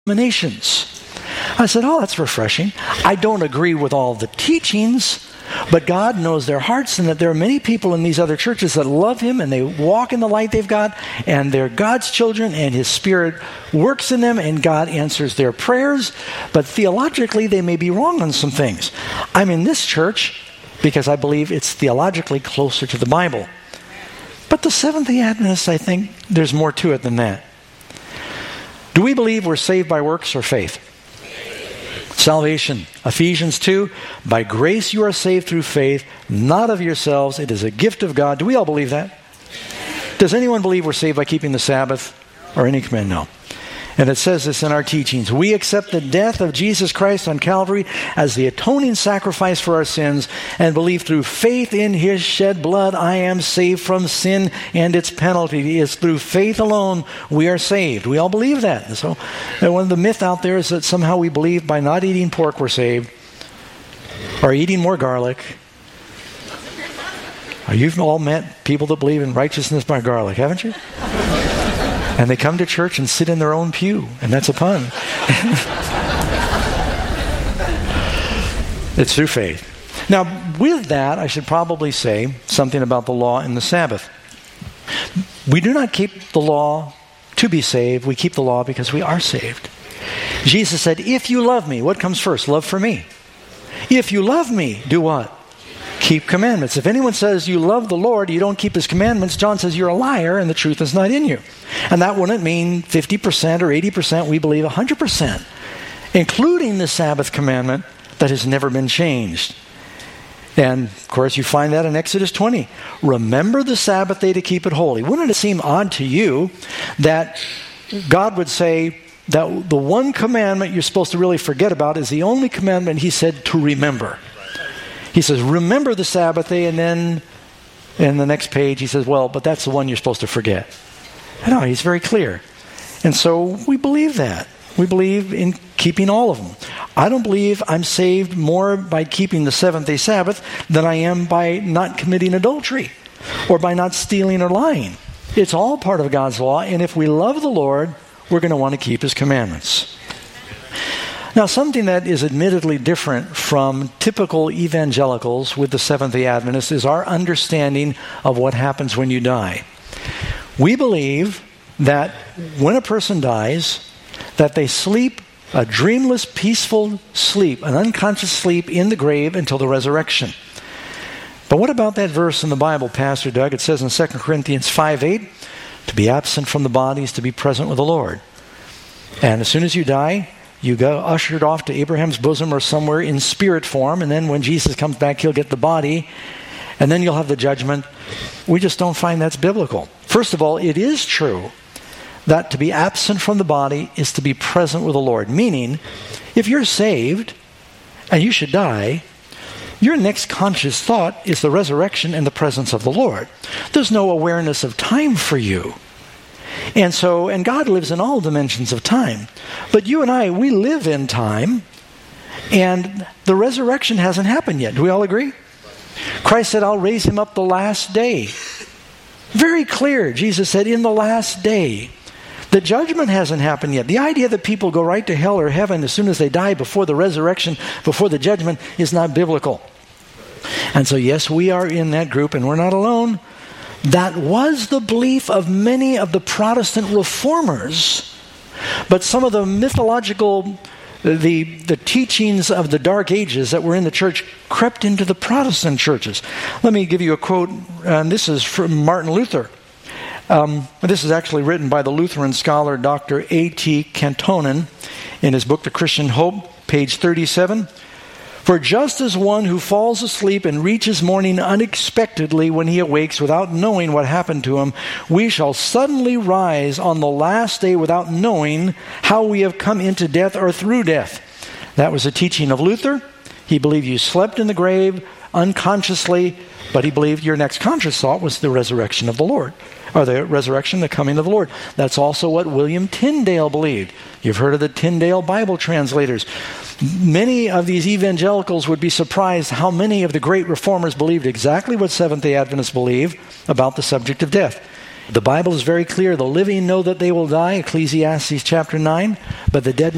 denominations. I said, oh, that's refreshing. I don't agree with all the teachings, but God knows their hearts, and that there are many people in these other churches that love Him, and they walk in the light they've got, and they're God's children, and His Spirit works in them, and God answers their prayers. But theologically, they may be wrong on some things. I'm in this church because I believe it's theologically closer to the Bible. But the Seventh-day Adventists, I think there's more to it than that. Do we believe we're saved by works or faith? Salvation. Ephesians 2, by grace you are saved through faith, not of yourselves. It is a gift of God. Do we all believe that? Does anyone believe we're saved by keeping the Sabbath or any command? No. And it says this in our teachings. We accept the death of Jesus Christ on Calvary as the atoning sacrifice for our sins, and believe through faith in His shed blood I am saved from sin and its penalty. It's through faith alone we are saved. We all believe that. And so one of the myth out there is that somehow we believe by not eating pork we're saved, or eating more garlic. You've all met people that believe in righteousness by garlic, haven't you? And they come to church and sit in their own pew. And that's a pun. It's through faith. Now, with that, I should probably say something about the law and the Sabbath. We do not keep the law to be saved. We keep the law because we are saved. Jesus said, if you love me, what comes first? Love for me. If you love me, do what? Keep commandments. If anyone says you love the Lord, you don't keep His commandments, John says you're a liar and the truth is not in you. And that wouldn't mean 50% or 80%. We believe 100%, including the Sabbath commandment that has never been changed. And, of course, you find that in Exodus 20. Remember the Sabbath day to keep it holy. Wouldn't it seem odd to you that God would say that the one commandment you're supposed to really forget about is the only commandment He said to remember? He says, remember the Sabbath day, and then in the next page he says, well, but that's the one you're supposed to forget. No, He's very clear. And so we believe that. We believe in keeping all of them. I don't believe I'm saved more by keeping the seventh-day Sabbath than I am by not committing adultery or by not stealing or lying. It's all part of God's law, and if we love the Lord, we're going to want to keep His commandments. Now, something that is admittedly different from typical evangelicals with the Seventh-day Adventists is our understanding of what happens when you die. We believe that when a person dies, that they sleep a dreamless, peaceful sleep, an unconscious sleep in the grave until the resurrection. But what about that verse in the Bible, Pastor Doug? It says in 2 Corinthians 5:8, to be absent from the body is to be present with the Lord. And as soon as you die, you go ushered off to Abraham's bosom or somewhere in spirit form, and then when Jesus comes back, He'll get the body, and then you'll have the judgment. We just don't find that's biblical. First of all, it is true that to be absent from the body is to be present with the Lord. Meaning, if you're saved and you should die, your next conscious thought is the resurrection and the presence of the Lord. There's no awareness of time for you. And God lives in all dimensions of time. But you and I, we live in time, and the resurrection hasn't happened yet. Do we all agree? Christ said, I'll raise Him up the last day. Very clear. Jesus said, in the last day. The judgment hasn't happened yet. The idea that people go right to hell or heaven as soon as they die before the resurrection, before the judgment, is not biblical. And so, yes, we are in that group, and we're not alone. That was the belief of many of the Protestant reformers. But some of the mythological, the teachings of the Dark Ages that were in the church crept into the Protestant churches. Let me give you a quote, and this is from Martin Luther. This is actually written by the Lutheran scholar Dr. A.T. Kantonen in his book, The Christian Hope, page 37. For just as one who falls asleep and reaches morning unexpectedly when he awakes without knowing what happened to him, we shall suddenly rise on the last day without knowing how we have come into death or through death. That was the teaching of Luther. He believed you slept in the grave unconsciously, but he believed your next conscious thought was the resurrection of the Lord, or the resurrection, the coming of the Lord. That's also what William Tyndale believed. You've heard of the Tyndale Bible translators. Many of these evangelicals would be surprised how many of the great reformers believed exactly what Seventh-day Adventists believe about the subject of death. The Bible is very clear. The living know that they will die, Ecclesiastes chapter 9, but the dead